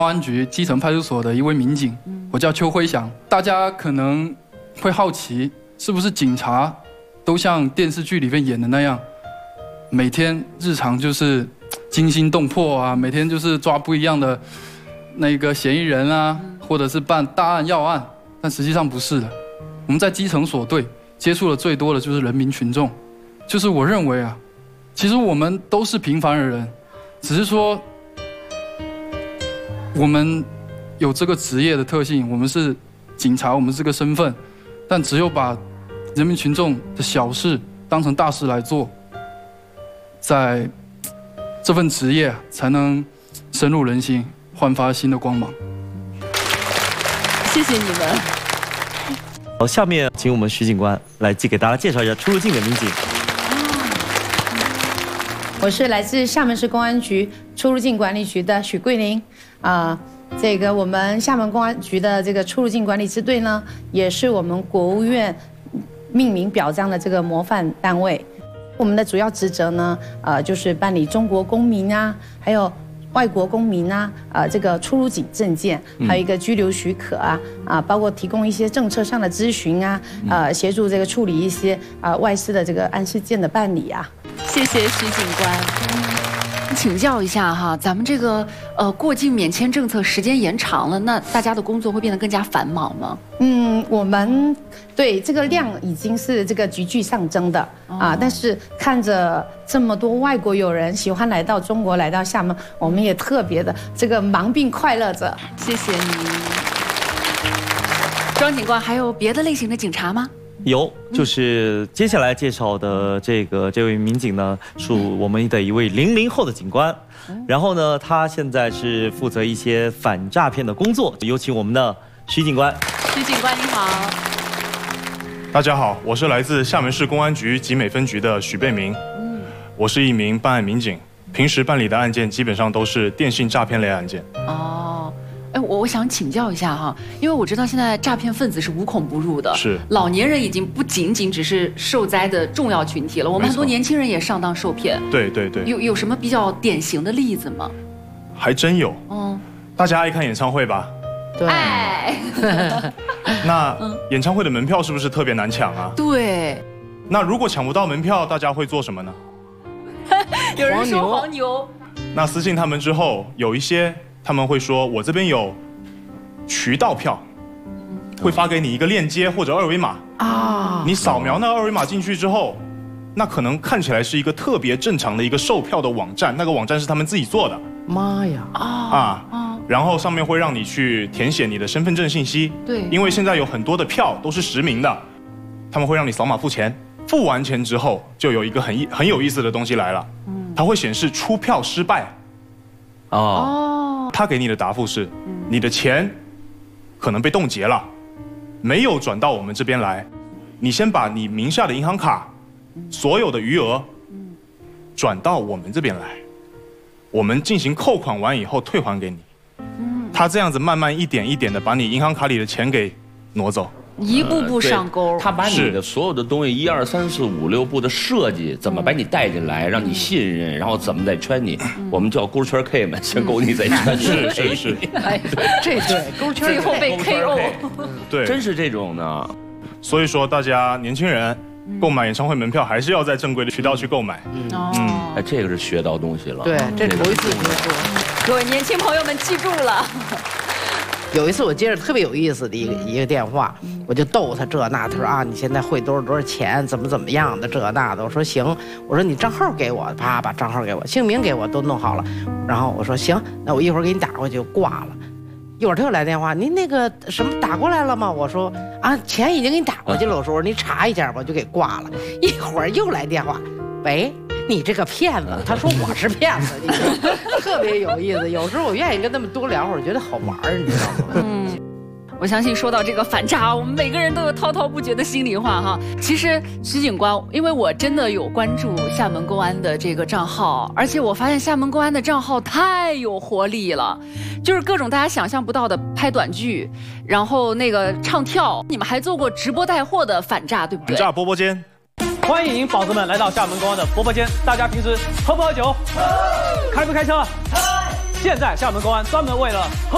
公安局基层派出所的一位民警，我叫邱辉祥。大家可能会好奇，是不是警察都像电视剧里面演的那样，每天日常就是惊心动魄啊，每天就是抓不一样的那个嫌疑人啊，或者是办大案要案，但实际上不是的。我们在基层所队接触的最多的就是人民群众，就是我认为啊，其实我们都是平凡的人，只是说我们有这个职业的特性，我们是警察，我们是个身份，但只有把人民群众的小事当成大事来做，在这份职业才能深入人心，焕发新的光芒。 谢谢你们。 好，下面请我们徐警官来给大家介绍一下出入境的民警。 我是来自厦门市公安局出入境管理局的许桂玲这个我们厦门公安局的这个出入境管理支队呢，也是我们国务院命名表彰的这个模范单位。我们的主要职责呢，就是办理中国公民啊，还有外国公民啊，这个出入境证件，还有一个居留许可包括提供一些政策上的咨询协助这个处理一些外事的这个案事件的办理啊。 谢谢徐警官。请教一下哈，咱们这个过境免签政策时间延长了，那大家的工作会变得更加繁忙吗？ 我们对这个量已经是这个急剧上升的但是看着这么多外国友人喜欢来到中国，来到厦门，我们也特别的这个忙并快乐着。 谢谢你。庄警官，还有别的类型的警察吗？ 有，就是接下来介绍的这位民警呢，是我们的一位00后的警官，然后呢，他现在是负责一些反诈骗的工作。有请我们的徐警官。 徐警官你好。 大家好，我是来自厦门市公安局集美分局的许贝明。我是一名办案民警，平时办理的案件基本上都是电信诈骗类案件。 我想请教一下哈，因为我知道现在诈骗分子是无孔不入的， 是老年人已经不仅仅只是受灾的重要群体了，我们很多年轻人也上当受骗。 对， 有什么比较典型的例子吗？ 还真有。大家爱看演唱会吧？ 对。 那演唱会的门票是不是特别难抢啊？ 对。 那如果抢不到门票，大家会做什么呢？ 有人说黄牛。 那私信他们之后，有一些他们会说，我这边有渠道票，会发给你一个链接或者二维码你扫描那个二维码进去之后，那可能看起来是一个特别正常的一个售票的网站，那个网站是他们自己做的。 妈呀！ 然后上面会让你去填写你的身份证信息。 对， 因为现在有很多的票都是实名的，他们会让你扫码付钱，付完钱之后，就有一个很有意思的东西来了，它会显示出票失败。他给你的答复是，你的钱可能被冻结了，没有转到我们这边来，你先把你名下的银行卡所有的余额转到我们这边来，我们进行扣款完以后退还给你。他这样子慢慢一点一点的把你银行卡里的钱给挪走。 一步步上钩， 他把你的所有的东西1、2、3、4、5、6步的设计，怎么把你带进来，让你信任，然后怎么再圈你，我们叫勾圈 K 们，先勾你再圈。 是， 这对勾圈最后被 KO， 对， 真是这种的。 所以说，大家年轻人购买演唱会门票还是要在正规的渠道去购买。 这个是学到东西了。 对，这头一次听说。 各位年轻朋友们记住了。 有一次我接着特别有意思的一个电话，我就逗他这那，他说你现在汇多少钱，怎么样的这那的，我说行，我说你账号给我，啪把账号给我，姓名给我都弄好了，然后我说行，那我一会儿给你打过去就挂了。一会儿他又来电话，您那个什么打过来了吗？我说钱已经给你打过去了，我说你查一下吧，就给挂了。一会儿又来电话，喂。你这个骗子，他说我是骗子，你特别有意思。有时候我愿意跟他们多聊会儿，觉得好玩儿，你知道吗？ 我相信说到这个反诈，我们每个人都有滔滔不绝的心里话哈。其实徐警官，因为我真的有关注厦门公安的这个账号，而且我发现厦门公安的账号太有活力了，就是各种大家想象不到的拍短剧，然后那个唱跳，你们还做过直播带货的反诈，对不对？ 反诈波波间。 欢迎宝子们来到厦门公安的波波间，大家平时喝不喝酒？开不开车？现在厦门公安专门为了喝